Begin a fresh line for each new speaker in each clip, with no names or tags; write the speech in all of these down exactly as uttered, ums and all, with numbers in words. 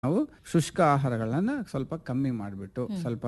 ನಾವು ಶುಷ್ಕ ಆಹಾರಗಳನ್ನ ಸ್ವಲ್ಪ ಕಮ್ಮಿ ಮಾಡಿಬಿಟ್ಟು ಸ್ವಲ್ಪ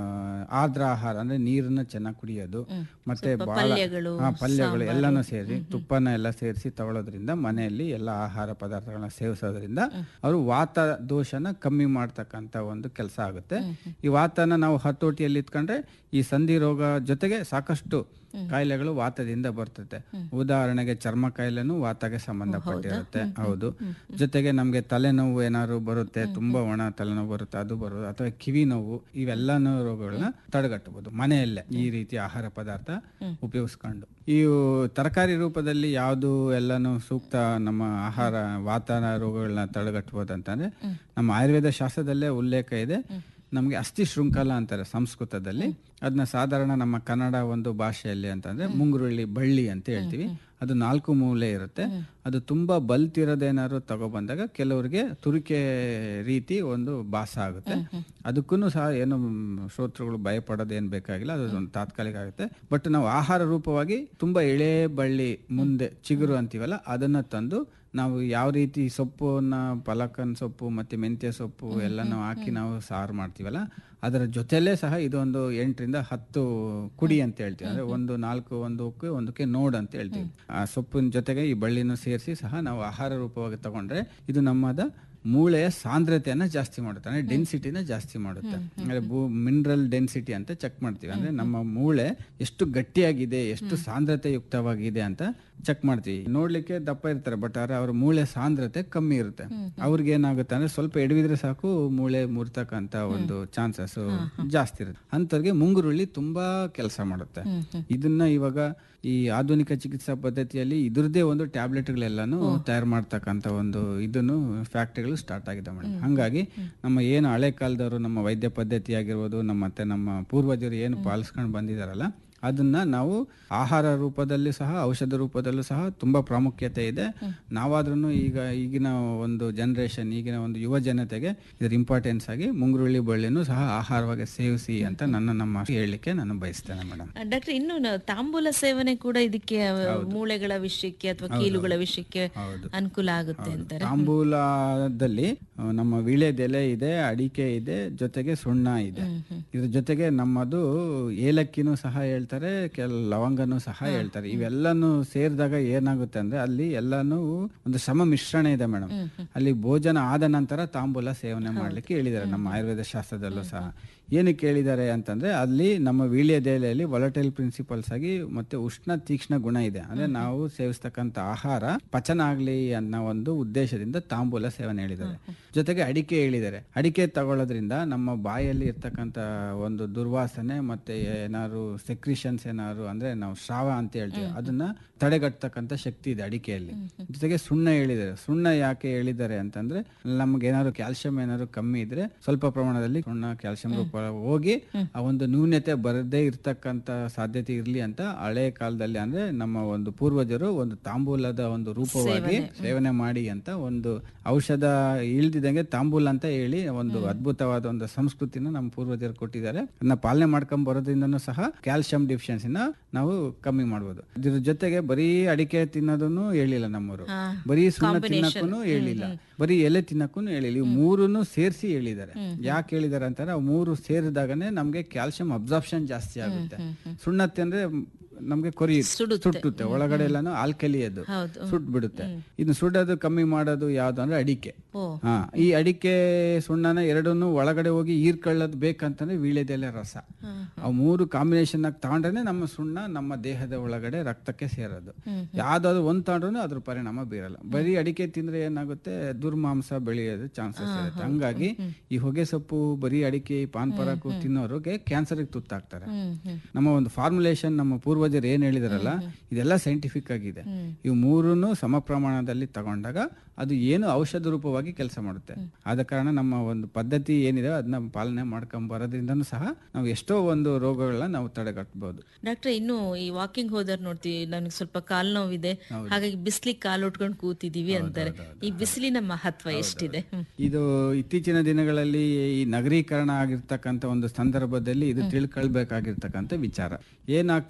ಆರ್ದ್ರ ಆಹಾರ ಅಂದ್ರೆ ನೀರನ್ನ ಚೆನ್ನಾಗಿ ಕುಡಿಯೋದು ಮತ್ತೆ ಬಹಳ
ಪಲ್ಯಗಳು,
ಹಾ ಪಲ್ಯಗಳು
ಸಾಂಬಾರು.
ಎಲ್ಲಾನು ಸೇರಿ ತುಪ್ಪನ ಎಲ್ಲ ಸೇರಿಸಿ ತಗೊಳ್ಳೋದ್ರಿಂದ ಮನೆಯಲ್ಲಿ ಎಲ್ಲ ಆಹಾರ ಪದಾರ್ಥಗಳನ್ನ ಸೇವಿಸೋದ್ರಿಂದ ಅವರು ವಾತ ದೋಷನ ಕಮ್ಮಿ ಮಾಡ್ತಕ್ಕಂತ ಒಂದು ಕೆಲಸ ಆಗುತ್ತೆ. ಈ ವಾತನ ನಾವು ಹತೋಟಿಯಲ್ಲಿ ಇಟ್ಕೊಂಡ್ರೆ ಈ ಸಂಧಿ ರೋಗ ಜೊತೆಗೆ ಸಾಕಷ್ಟು ಕಾಯಿಲೆಗಳು ವಾತದಿಂದ ಬರ್ತದೆ. ಉದಾಹರಣೆಗೆ ಚರ್ಮ ಕಾಯಿಲೆನೂ ವಾತಗೆ ಸಂಬಂಧಪಟ್ಟಿರುತ್ತೆ. ಹೌದು. ಜೊತೆಗೆ ನಮ್ಗೆ ತಲೆನೋವು ಏನಾದ್ರು ಬರುತ್ತೆ, ತುಂಬಾ ಒಣ ತಲೆನೋವು ಬರುತ್ತೆ, ಅದು ಬರೋದು, ಅಥವಾ ಕಿವಿ ನೋವು, ಇವೆಲ್ಲ ರೋಗಗಳನ್ನ ತಡೆಗಟ್ಟಬಹುದು ಮನೆಯಲ್ಲೇ ಈ ರೀತಿ ಆಹಾರ ಪದಾರ್ಥ ಉಪಯೋಗಿಸ್ಕೊಂಡು. ಈ ತರಕಾರಿ ರೂಪದಲ್ಲಿ ಯಾವುದು ಎಲ್ಲಾನು ಸೂಕ್ತ ನಮ್ಮ ಆಹಾರ ವಾತ ರೋಗಗಳನ್ನ ತಡೆಗಟ್ಟಬಹುದು ಅಂತಂದ್ರೆ ನಮ್ಮ ಆಯುರ್ವೇದ ಶಾಸ್ತ್ರದಲ್ಲೇ ಉಲ್ಲೇಖ ಇದೆ. ನಮಗೆ ಅಸ್ಥಿ ಶೃಂಖಲ ಅಂತಾರೆ ಸಂಸ್ಕೃತದಲ್ಲಿ. ಅದನ್ನ ಸಾಧಾರಣ ನಮ್ಮ ಕನ್ನಡ ಒಂದು ಭಾಷೆಯಲ್ಲಿ ಅಂತಂದ್ರೆ ಮುಂಗುರುಳ್ಳಿ ಬಳ್ಳಿ ಅಂತ ಹೇಳ್ತೀವಿ. ಅದು ನಾಲ್ಕು ಮೂಲೆ ಇರುತ್ತೆ. ಅದು ತುಂಬಾ ಬಲ್ತಿರೋದೇನಾದ್ರು ತಗೊಬಂದಾಗ ಕೆಲವರಿಗೆ ತುರಿಕೆ ರೀತಿ ಒಂದು ಭಾಸ ಆಗುತ್ತೆ. ಅದಕ್ಕೂ ಸಹ ಏನು ಶ್ರೋತೃಗಳು ಭಯಪಡೋದು ಏನ್ ಬೇಕಾಗಿಲ್ಲ, ಅದು ಒಂದು ತಾತ್ಕಾಲಿಕ ಆಗುತ್ತೆ. ಬಟ್ ನಾವು ಆಹಾರ ರೂಪವಾಗಿ ತುಂಬಾ ಎಳೆ ಬಳ್ಳಿ ಮುಂದೆ ಚಿಗುರು ಅಂತೀವಲ್ಲ, ಅದನ್ನ ತಂದು ನಾವು ಯಾವ ರೀತಿ ಸೊಪ್ಪನ್ನ ಪಲಕನ್ ಸೊಪ್ಪು ಮತ್ತೆ ಮೆಂತ್ಯ ಸೊಪ್ಪು ಎಲ್ಲಾನು ಹಾಕಿ ನಾವು ಸಾರು ಮಾಡ್ತೀವಲ್ಲ, ಅದರ ಜೊತೆಲೇ ಸಹ ಇದೊಂದು ಎಂಟರಿಂದ ಹತ್ತು ಕುಡಿ ಅಂತ ಹೇಳ್ತೀವಿ. ಅಂದ್ರೆ ಒಂದು ನಾಲ್ಕು ಒಂದಕ್ಕೆ ಒಂದಕ್ಕೆ ನೋಡ್ ಅಂತ ಹೇಳ್ತೀವಿ. ಆ ಸೊಪ್ಪಿನ ಜೊತೆಗೆ ಈ ಬಳ್ಳಿನೂ ಸೇರಿಸಿ ಸಹ ನಾವು ಆಹಾರ ರೂಪವಾಗಿ ತಗೊಂಡ್ರೆ ಇದು ನಮ್ಮದ ಮೂಳೆಯ ಸಾಂದ್ರತೆಯನ್ನ ಜಾಸ್ತಿ ಮಾಡುತ್ತೆ, ಅಂದ್ರೆ ಡೆನ್ಸಿಟಿನ ಜಾಸ್ತಿ ಮಾಡುತ್ತೆ. ಅಂದ್ರೆ ಮಿನರಲ್ ಡೆನ್ಸಿಟಿ ಅಂತ ಚೆಕ್ ಮಾಡ್ತೀವಿ. ಅಂದ್ರೆ ನಮ್ಮ ಮೂಳೆ ಎಷ್ಟು ಗಟ್ಟಿಯಾಗಿದೆ, ಎಷ್ಟು ಸಾಂದ್ರತೆ ಯುಕ್ತವಾಗಿದೆ ಅಂತ ಚೆಕ್ ಮಾಡ್ತೀವಿ. ನೋಡ್ಲಿಕ್ಕೆ ದಪ್ಪ ಇರ್ತಾರೆ, ಬಟ್ ಆದ್ರೆ ಅವ್ರ ಮೂಳೆ ಸಾಂದ್ರತೆ ಕಮ್ಮಿ ಇರುತ್ತೆ. ಅವ್ರಿಗೆ ಏನಾಗುತ್ತೆ ಅಂದ್ರೆ ಸ್ವಲ್ಪ ಎಡವಿದ್ರೆ ಸಾಕು ಮೂಳೆ ಮುರ್ತಕ್ಕಂತ ಒಂದು ಚಾನ್ಸಸ್ ಜಾಸ್ತಿ ಇರುತ್ತೆ. ಅಂತವ್ರಿಗೆ ಮುಂಗುರುಳ್ಳಿ ತುಂಬಾ ಕೆಲಸ ಮಾಡುತ್ತೆ. ಇದನ್ನ ಇವಾಗ ಈ ಆಧುನಿಕ ಚಿಕಿತ್ಸಾ ಪದ್ಧತಿಯಲ್ಲಿ ಇದ್ರದ್ದೇ ಒಂದು ಟ್ಯಾಬ್ಲೆಟ್ಗಳೆಲ್ಲಾನು ತಯಾರು ಮಾಡ್ತಕ್ಕಂತ ಒಂದು ಇದನ್ನು ಫ್ಯಾಕ್ಟರಿಗಳು ಸ್ಟಾರ್ಟ್ ಆಗಿದೆ ಮೇಡಮ್. ಹಂಗಾಗಿ ನಮ್ಮ ಏನು ಹಳೆ ಕಾಲದವರು ನಮ್ಮ ವೈದ್ಯ ಪದ್ಧತಿ ಆಗಿರ್ಬೋದು, ನಮ್ಮ ಮತ್ತೆ ನಮ್ಮ ಪೂರ್ವಜರು ಏನು ಪಾಲಿಸ್ಕೊಂಡು ಬಂದಿದಾರಲ್ಲ, ಅದನ್ನ ನಾವು ಆಹಾರ ರೂಪದಲ್ಲಿ ಸಹ ಔಷಧ ರೂಪದಲ್ಲೂ ಸಹ ತುಂಬಾ ಪ್ರಾಮುಖ್ಯತೆ ಇದೆ. ನಾವಾದ್ರೂ ಈಗ ಈಗಿನ ಒಂದು ಜನರೇಷನ್, ಈಗಿನ ಒಂದು ಯುವ ಜನತೆಗೆ ಇದ್ರ ಇಂಪಾರ್ಟೆನ್ಸ್ ಆಗಿ ಮುಂಗುರುಳ್ಳಿ ಬಳ್ಳಿನೂ ಸಹ ಆಹಾರವಾಗಿ ಸೇವಿಸಿ ಅಂತ ನನ್ನ ನಮ್ಮ ಹೇಳಲಿಕ್ಕೆ ನಾನು ಬಯಸ್ತೇನೆ ಮೇಡಮ್.
ಡಾಕ್ಟರ್, ಇನ್ನು ನ- ತಾಂಬೂಲ ಸೇವನೆ ಕೂಡ ಇದಕ್ಕೆ ಆ, ಮೂಳೆಗಳ ವಿಷಯಕ್ಕೆ ಅಥವಾ ಕೀಲುಗಳ ವಿಷಯಕ್ಕೆ ಅನುಕೂಲ ಆಗುತ್ತೆ ಅಂತಾರೆ.
ತಾಂಬೂಲದಲ್ಲಿ ಆ, ನಮ್ಮ ವೀಳ್ಯದೆಲೆ ಇದೆ, ಅಡಿಕೆ ಇದೆ, ಜೊತೆಗೆ ಸುಣ್ಣ ಇದೆ. ಇದ್ರ ಜೊತೆಗೆ ನಮ್ಮದು ಏಲಕ್ಕಿನೂ ಸಹ ಹೇಳ್ತಾರೆ, ಕೆಲ ಲವಂಗನೂ ಸಹ ಹೇಳ್ತಾರೆ. ಇವೆಲ್ಲಾನು ಸೇರಿದಾಗ ಏನಾಗುತ್ತೆ ಅಂದ್ರೆ ಅಲ್ಲಿ ಎಲ್ಲಾನು ಒಂದು ಸಮ ಮಿಶ್ರಣ ಇದೆ ಮೇಡಮ್. ಅಲ್ಲಿ ಭೋಜನ ಆದ ನಂತರ ತಾಂಬೂಲ ಸೇವನೆ ಮಾಡ್ಲಿಕ್ಕೆ ಹೇಳಿದ್ದಾರೆ ನಮ್ಮ ಆಯುರ್ವೇದ ಶಾಸ್ತ್ರದಲ್ಲೂ ಸಹ. ಏನಕ್ಕೆ ಹೇಳಿದ್ದಾರೆ ಅಂತಂದ್ರೆ ಅಲ್ಲಿ ನಮ್ಮ ವೀಳ್ಯದೆಲೆಯಲ್ಲಿ ವೊಲಟೈಲ್ ಪ್ರಿನ್ಸಿಪಲ್ಸ್ ಆಗಿ ಮತ್ತೆ ಉಷ್ಣ ತೀಕ್ಷ್ಣ ಗುಣ ಇದೆ. ಅಂದ್ರೆ ನಾವು ಸೇವಿಸ್ತಕ್ಕಂತ ಆಹಾರ ಪಚನ ಆಗ್ಲಿ ಅನ್ನೋ ಒಂದು ಉದ್ದೇಶದಿಂದ ತಾಂಬೂಲ ಸೇವನೆ ಹೇಳಿದ್ದಾರೆ. ಜೊತೆಗೆ ಅಡಿಕೆ ಹೇಳಿದ್ದಾರೆ. ಅಡಿಕೆ ತಗೊಳ್ಳೋದ್ರಿಂದ ನಮ್ಮ ಬಾಯಲ್ಲಿ ಇರ್ತಕ್ಕಂತ ಒಂದು ದುರ್ವಾಸನೆ ಮತ್ತೆ ಏನಾದ್ರು ಸೆಕ್ರಿಷನ್ಸ್ ಏನಾದ್ರು ಅಂದ್ರೆ ನಾವು ಶ್ರಾವ ಅಂತ ಹೇಳ್ತೀವಿ, ಅದನ್ನ ತಡೆಗಟ್ಟತಕ್ಕಂತ ಶಕ್ತಿ ಇದೆ ಅಡಿಕೆಯಲ್ಲಿ. ಜೊತೆಗೆ ಸುಣ್ಣ ಹೇಳಿದ್ದಾರೆ. ಸುಣ್ಣ ಯಾಕೆ ಹೇಳಿದ್ದಾರೆ ಅಂತಂದ್ರೆ ನಮ್ಗೆ ಏನಾದ್ರು ಕ್ಯಾಲ್ಸಿಯಂ ಏನಾದ್ರು ಕಮ್ಮಿ ಇದ್ರೆ ಸ್ವಲ್ಪ ಪ್ರಮಾಣದಲ್ಲಿ ಸುಣ್ಣ ಕ್ಯಾಲ್ಸಿಯಂ ರೂಪ ಹೋಗಿ ಆ ಒಂದು ನ್ಯೂನ್ಯತೆ ಬರದೇ ಇರ್ತಕ್ಕಂತ ಸಾಧ್ಯತೆ ಇರ್ಲಿ ಅಂತ ಹಳೆ ಕಾಲದಲ್ಲಿ ಅಂದ್ರೆ ನಮ್ಮ ಒಂದು ಪೂರ್ವಜರು ಒಂದು ತಾಂಬೂಲದ ಒಂದು ರೂಪವಾಗಿ ಸೇವನೆ ಮಾಡಿ ಅಂತ ಒಂದು ಔಷಧ ಇಳ್ದಿದಂಗೆ ತಾಂಬೂಲ ಅಂತ ಹೇಳಿ ಒಂದು ಅದ್ಭುತವಾದ ಒಂದು ಸಂಸ್ಕೃತಿನ ನಮ್ಮ ಪೂರ್ವಜರು ಕೊಟ್ಟಿದ್ದಾರೆ. ಅದನ್ನ ಪಾಲನೆ ಮಾಡ್ಕೊಂಡ್ ಬರೋದ್ರಿಂದನೂ ಸಹ ಕ್ಯಾಲ್ಸಿಯಂ ಡಿಫಿಷಿಯನ್ಸಿನ ನಾವು ಕಮ್ಮಿ ಮಾಡಬಹುದು. ಇದ್ರ ಜೊತೆಗೆ ಬರೀ ಅಡಿಕೆ ತಿನ್ನೋದನ್ನು ಹೇಳಿಲ್ಲ ನಮ್ಮವರು, ಬರೀ ಸುಣ್ಣ ತಿನ್ನಕ್ಕೂ ಹೇಳಿಲ್ಲ, ಬರೀ ಎಲೆ ತಿನ್ನಕ್ಕೂ ಹೇಳಿಲ್ಲ. ಇವು ಮೂರನ್ನು ಸೇರಿಸಿ ಹೇಳಿದ್ದಾರೆ. ಯಾಕೆ ಹೇಳಿದ್ದಾರೆ ಅಂತಾರೆ, ಅವು ಮೂರು ಸೇರಿದಾಗನೇ ನಮ್ಗೆ ಕ್ಯಾಲ್ಸಿಯಂ ಅಬ್ಸಾರ್ಪ್ಷನ್ ಜಾಸ್ತಿ ಆಗುತ್ತೆ. ಸುಣ್ಣ ತಿಂದ್ರೆ ನಮ್ಗೆ ಕೊರಿ ಸುಟ್ಟುತ್ತೆ, ಒಳಗಡೆ ಎಲ್ಲಾನು ಆಲ್ಕಲಿ ಅದು ಸುಟ್ ಬಿಡುತ್ತೆ. ಇನ್ನು ಸುಡೋದು ಕಮ್ಮಿ ಮಾಡೋದು ಯಾವ್ದು ಅಂದ್ರೆ ಅಡಿಕೆ. ಹಾ, ಈ ಅಡಿಕೆ ಸುಣ್ಣನ ಎರಡನ್ನು ಒಳಗಡೆ ಹೋಗಿ ಹೀರ್ಕೊಳ್ಳೋದು ಬೇಕಂತಂದ್ರೆ ವೀಳ್ಯದೆಲೆ ರಸ. ಆ ಮೂರು ಕಾಂಬಿನೇಷನ್ ಆಗಿ ತಗೊಂಡ್ರೆ ನಮ್ಮ ಸುಣ್ಣ ನಮ್ಮ ದೇಹದ ಒಳಗಡೆ ರಕ್ತಕ್ಕೆ ಸೇರೋದು. ಯಾವ್ದಾದ್ರು ಒಂದ್ ತಗೊಂಡ್ರು ಅದ್ರ ಪರಿಣಾಮ ಬೀರಲ್ಲ. ಬರೀ ಅಡಿಕೆ ತಿಂದ್ರೆ ಏನಾಗುತ್ತೆ, ದುರ್ಮಾಂಸ ಬೆಳೆಯೋದು ಚಾನ್ಸಸ್ ಇರುತ್ತೆ. ಹಂಗಾಗಿ ಈ ಹೊಗೆ ಸೊಪ್ಪು, ಬರೀ ಅಡಿಕೆ, ಪಾನ್ ಪರಾಕು ತಿನ್ನೋರಿಗೆ ಕ್ಯಾನ್ಸರ್ ತುತ್ತಾಗ್ತಾರೆ. ನಮ್ಮ ಒಂದು ಫಾರ್ಮುಲೇಷನ್ ನಮ್ಮ ಪೂರ್ವಜರು ಏನ್ ಹೇಳಿದಾರಲ್ಲ, ಇದೆಲ್ಲ ಸೈಂಟಿಫಿಕ್ ಆಗಿದೆ. ಇವು ಮೂರನ್ನು ಸಮ ಪ್ರಮಾಣದಲ್ಲಿ ತಗೊಂಡಾಗ ಅದು ಏನು ಔಷಧ ರೂಪವಾಗಿ ಕೆಲಸ ಮಾಡುತ್ತೆ. ಆದ ಕಾರಣ ನಮ್ಮ ಒಂದು ಪದ್ಧತಿ ಏನಿದೆ ಅದನ್ನ ಪಾಲನೆ ಮಾಡ್ಕೊಂಡ್ ಬರೋದ್ರಿಂದನೂ ಸಹ ನಾವು ಎಷ್ಟೋ ಒಂದು ರೋಗಗಳನ್ನ ನಾವು ತಡೆಗಟ್ಟಬಹುದು.
ಡಾಕ್ಟರ್, ಇನ್ನು ಈ ವಾಕಿಂಗ್ ಹೋದರ್ ನೋಡ್ತೀವಿ, ನನಗೆ ಸ್ವಲ್ಪ ಕಾಲ್ ನೋವಿದೆ, ಹಾಗಾಗಿ ಬಿಸಿಲಿಗೆ ಕಾಲು ಉಟ್ಕೊಂಡು ಕೂತಿದೀವಿ ಅಂತಾರೆ. ಈ ಬಿಸಿಲಿನ ಮಹತ್ವ ಎಷ್ಟಿದೆ?
ಇದು ಇತ್ತೀಚಿನ ದಿನಗಳಲ್ಲಿ ಈ ನಗರೀಕರಣ ಆಗಿರ್ತಕ್ಕಂಥ ಒಂದು ಸಂದರ್ಭದಲ್ಲಿ ಇದು ತಿಳ್ಕೊಳ್ಬೇಕಾಗಿರ್ತಕ್ಕಂಥ ವಿಚಾರ. ಏನಾಗ್ತಿದೆ, ಈ ಒಂದು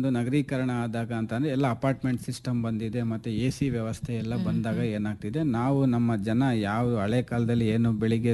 ಒಂದು ನಗರೀಕರಣ ಆದಾಗ ಅಂತಂದ್ರೆ ಎಲ್ಲ ಅಪಾರ್ಟ್ಮೆಂಟ್ ಸಿಸ್ಟಮ್ ಬಂದಿದೆ, ಮತ್ತೆ ಎ ಸಿ ವ್ಯವಸ್ಥೆ ಎಲ್ಲ ಬಂದಾಗ ಏನಾಗ್ತಿದೆ, ನಾವು ನಮ್ಮ ಜನ ಯಾವ ಹಳೆ ಕಾಲದಲ್ಲಿ ಏನು ಬೆಳಿಗ್ಗೆ